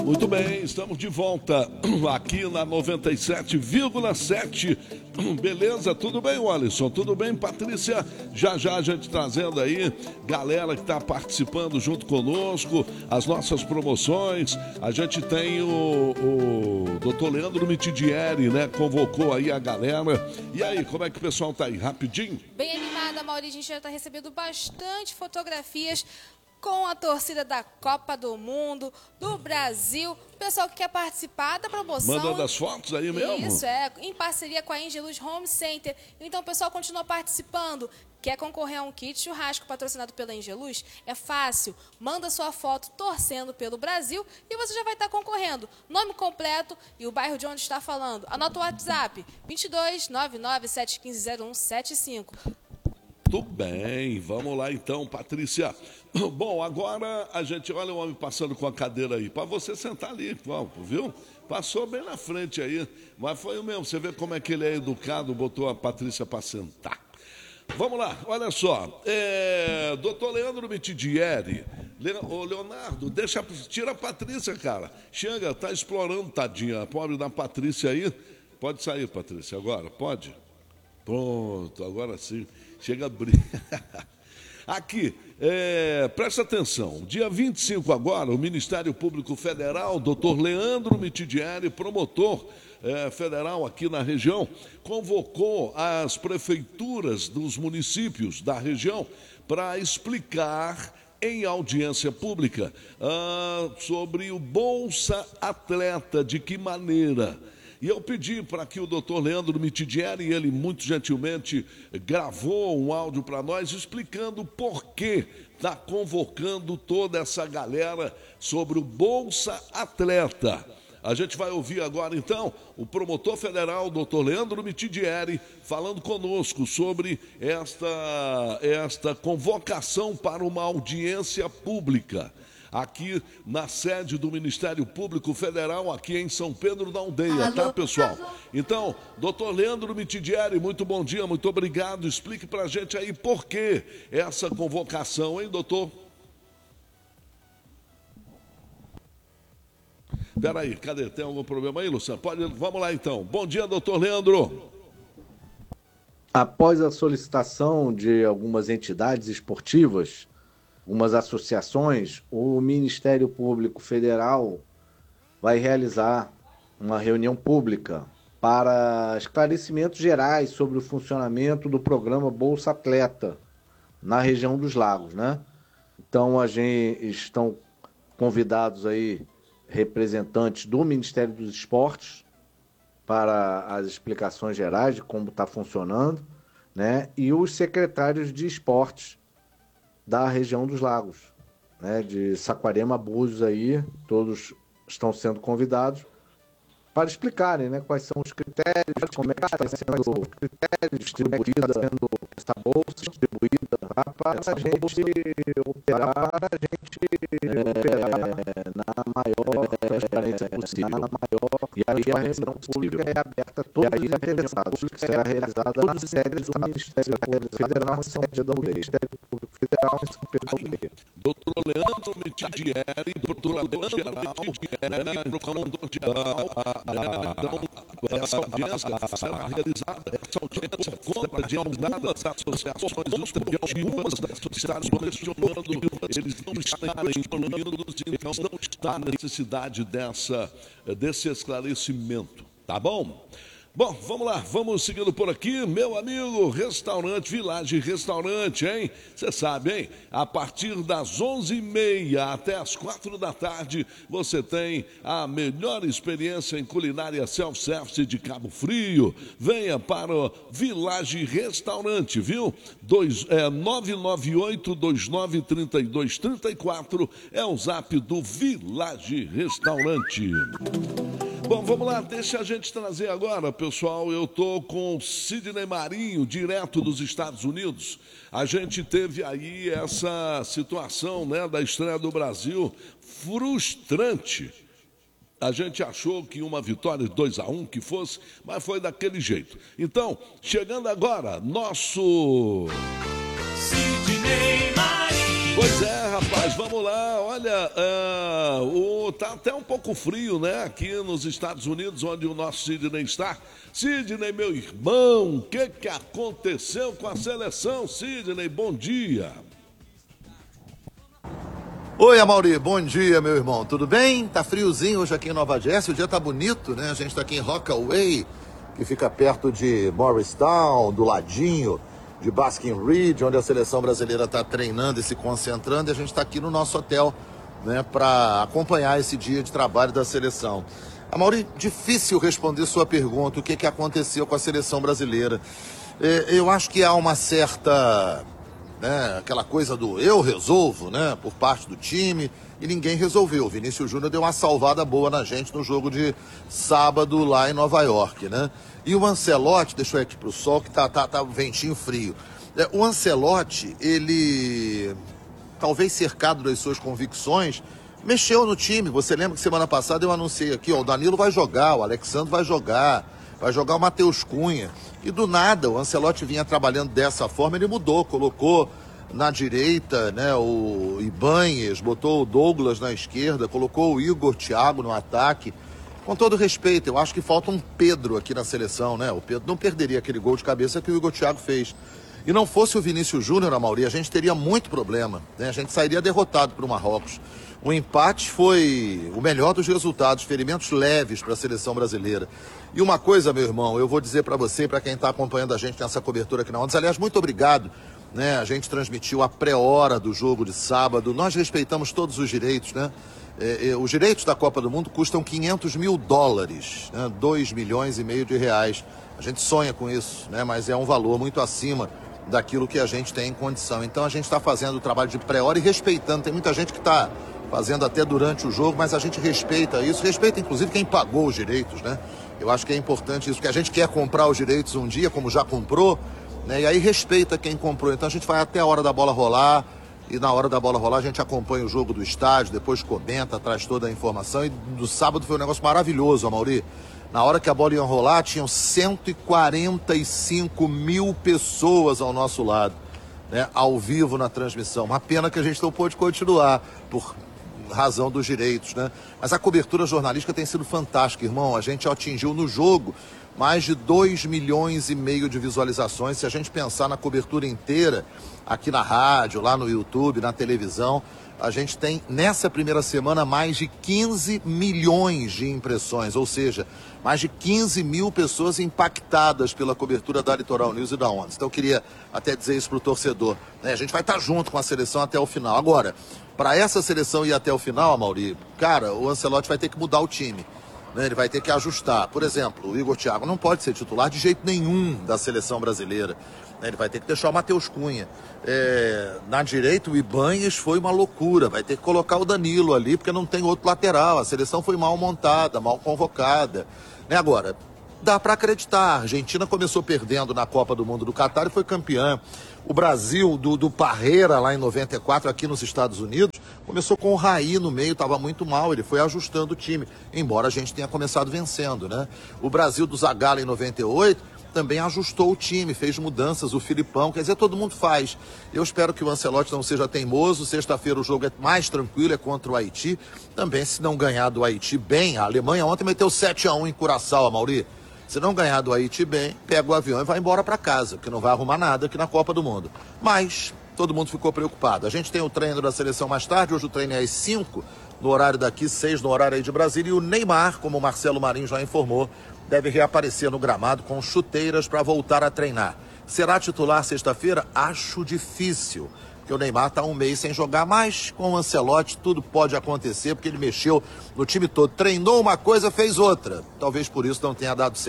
Muito bem, estamos de volta aqui na 97,7. Beleza? Tudo bem, Alisson? Tudo bem, Patrícia? Já já a gente trazendo aí galera que está participando junto conosco, as nossas promoções. A gente tem o doutor Leandro Mitidieri, né? Convocou aí a galera. E aí, como é que o pessoal tá aí? Rapidinho? Bem animada, Mauri. A gente já está recebendo bastante fotografias com a torcida da Copa do Mundo, do Brasil. O pessoal que quer participar da promoção... Mandando as fotos aí mesmo? Isso, em parceria com a Angelus Home Center. Então o pessoal continua participando. Quer concorrer a um kit churrasco patrocinado pela Angelus? É fácil. Manda sua foto torcendo pelo Brasil e você já vai estar concorrendo. Nome completo e o bairro de onde está falando. Anota o WhatsApp, 22 99 715 0175. Tudo bem, vamos lá então, Patrícia. Bom, agora a gente olha o homem passando com a cadeira aí, para você sentar ali, viu? Passou bem na frente aí, mas foi o mesmo, você vê como é que ele é educado, botou a Patrícia para sentar. Vamos lá, olha só, doutor Leandro Mitidieri, Leonardo, tira a Patrícia, cara. Chega, tá explorando, tadinha, a pobre da Patrícia aí. Pode sair, Patrícia, agora, pode? Pronto, agora sim. Chega a abrir. Aqui, presta atenção. Dia 25 agora, o Ministério Público Federal, doutor Leandro Mitidieri, promotor federal aqui na região, convocou as prefeituras dos municípios da região para explicar em audiência pública sobre o Bolsa Atleta, de que maneira. E eu pedi para que o doutor Leandro Mitidieri, ele muito gentilmente gravou um áudio para nós explicando por que está convocando toda essa galera sobre o Bolsa Atleta. A gente vai ouvir agora, então, o promotor federal, doutor Leandro Mitidieri, falando conosco sobre esta convocação para uma audiência pública aqui na sede do Ministério Público Federal, aqui em São Pedro da Aldeia, tá, pessoal? Então, doutor Leandro Mitidieri, muito bom dia, muito obrigado. Explique pra gente aí por que essa convocação, hein, doutor? Peraí, cadê? Tem algum problema aí, Luciano? Vamos lá, então. Bom dia, doutor Leandro. Após a solicitação de algumas entidades esportivas, algumas associações, o Ministério Público Federal vai realizar uma reunião pública para esclarecimentos gerais sobre o funcionamento do programa Bolsa Atleta na região dos Lagos, né? Então, estão convidados aí representantes do Ministério dos Esportes para as explicações gerais de como está funcionando, né? E os secretários de esportes da região dos Lagos, né, de Saquarema, Búzios aí, todos estão sendo convidados para explicarem, né, quais são os critérios, como é que está sendo distribuída essa bolsa, para a gente operar na maior transparência possível. E aí a reunião pública é aberta a todos os interessados, que será realizada na sede do Ministério Público Federal, na sede do Ministério Público Federal, em São Pedro da Aldeia. Doutor Leandro Mitidieri, procurador-geral, procurador-geral. Então, essa audiência será realizada, por conta de algumas associações esportivas estarem questionando, eles não estarem unidos, então não está a necessidade desse esclarecimento, tá bom? Bom, vamos lá, vamos seguindo por aqui, meu amigo, restaurante, Village Restaurante, hein? Você sabe, hein? A partir das 11h30 até as 4 da tarde, você tem a melhor experiência em culinária self-service de Cabo Frio. Venha para o Village Restaurante, viu? 998-293234 é o zap do Village Restaurante. Bom, vamos lá, deixa a gente trazer agora, pessoal, eu estou com Sidney Marinho, direto dos Estados Unidos. A gente teve aí essa situação, né, da estreia do Brasil, frustrante. A gente achou que uma vitória de 2-1 que fosse, mas foi daquele jeito. Então, chegando agora, nosso... Sidney Marinho. Pois é, rapaz, vamos lá, olha, o tá até um pouco frio, né? Aqui nos Estados Unidos, onde o nosso Sidney está. Sidney, meu irmão, o que aconteceu com a seleção? Sidney, bom dia. Oi, Amaury, bom dia, meu irmão. Tudo bem? Tá friozinho hoje aqui em Nova Jersey, o dia tá bonito, né? A gente tá aqui em Rockaway, que fica perto de Morristown, do ladinho de Basking Ridge, onde a seleção brasileira tá treinando e se concentrando, e a gente tá aqui no nosso hotel, né, para acompanhar esse dia de trabalho da seleção. Amaury, difícil responder sua pergunta, o que aconteceu com a seleção brasileira. Eu acho que há uma certa... aquela coisa do eu resolvo, né, por parte do time, e ninguém resolveu. O Vinícius Júnior deu uma salvada boa na gente no jogo de sábado lá em Nova York, né? E o Ancelotti, deixa eu ir aqui pro sol, que tá um ventinho frio. O Ancelotti, ele, talvez cercado das suas convicções, mexeu no time. Você lembra que semana passada eu anunciei aqui, o Danilo vai jogar, o Alexandre vai jogar o Matheus Cunha. E do nada, o Ancelotti vinha trabalhando dessa forma, ele mudou, colocou na direita, né, o Ibanez, botou o Douglas na esquerda, colocou o Igor Thiago no ataque. Com todo respeito, eu acho que falta um Pedro aqui na seleção, né? O Pedro não perderia aquele gol de cabeça que o Igor Thiago fez. E não fosse o Vinícius Júnior, Amaury, a gente teria muito problema, né? A gente sairia derrotado para o Marrocos. O empate foi o melhor dos resultados, ferimentos leves para a seleção brasileira. E uma coisa, meu irmão, eu vou dizer para você e para quem está acompanhando a gente nessa cobertura aqui na Ondas. Aliás, muito obrigado, né? A gente transmitiu a pré-hora do jogo de sábado. Nós respeitamos todos os direitos, né? Os direitos da Copa do Mundo custam $500 mil, né? 2,5 milhões de reais. A gente sonha com isso, né? Mas é um valor muito acima daquilo que a gente tem em condição. Então a gente está fazendo o trabalho de pré-hora e respeitando. Tem muita gente que está fazendo até durante o jogo, mas a gente respeita isso, respeita inclusive quem pagou os direitos, né? Eu acho que é importante isso, porque a gente quer comprar os direitos um dia, como já comprou, né? E aí respeita quem comprou. Então a gente vai até a hora da bola rolar, e na hora da bola rolar a gente acompanha o jogo do estádio, depois comenta, traz toda a informação. E do sábado foi um negócio maravilhoso, Amaury. Na hora que a bola ia rolar, tinham 145 mil pessoas ao nosso lado, né? Ao vivo na transmissão. Uma pena que a gente não pôde continuar, por razão dos direitos, né? Mas a cobertura jornalística tem sido fantástica, irmão. A gente atingiu no jogo mais de 2,5 milhões de visualizações. Se a gente pensar na cobertura inteira, aqui na rádio, lá no YouTube, na televisão, a gente tem, nessa primeira semana, mais de 15 milhões de impressões, ou seja, mais de 15 mil pessoas impactadas pela cobertura da Litoral News e da Ondas. Então eu queria até dizer isso para o torcedor, né? A gente vai estar junto com a seleção até o final. Agora, para essa seleção ir até o final, Amaury, cara, o Ancelotti vai ter que mudar o time, né? Ele vai ter que ajustar. Por exemplo, o Igor Thiago não pode ser titular de jeito nenhum da seleção brasileira. Ele vai ter que deixar o Matheus Cunha. Na direita, o Ibanez foi uma loucura. Vai ter que colocar o Danilo ali, porque não tem outro lateral. A seleção foi mal montada, mal convocada, né? Agora, dá para acreditar. A Argentina começou perdendo na Copa do Mundo do Catar e foi campeã. O Brasil, do Parreira, lá em 94, aqui nos Estados Unidos, começou com o Raí no meio, estava muito mal. Ele foi ajustando o time, embora a gente tenha começado vencendo, né? O Brasil do Zagallo, em 98... também ajustou o time, fez mudanças, o Filipão, quer dizer, todo mundo faz. Eu espero que o Ancelotti não seja teimoso. Sexta-feira o jogo é mais tranquilo, é contra o Haiti. Também, se não ganhar do Haiti bem, a Alemanha ontem meteu 7-1 em Curaçao, Amaury. Se não ganhar do Haiti bem, pega o avião e vai embora para casa, porque não vai arrumar nada aqui na Copa do Mundo. Mas todo mundo ficou preocupado. A gente tem o treino da seleção mais tarde, hoje o treino é às 5, no horário daqui, 6 no horário aí de Brasília, e o Neymar, como o Marcelo Marinho já informou, deve reaparecer no gramado com chuteiras para voltar a treinar. Será titular sexta-feira? Acho difícil, porque o Neymar está um mês sem jogar, mas com o Ancelotti tudo pode acontecer, porque ele mexeu no time todo. Treinou uma coisa, fez outra. Talvez por isso não tenha dado certo.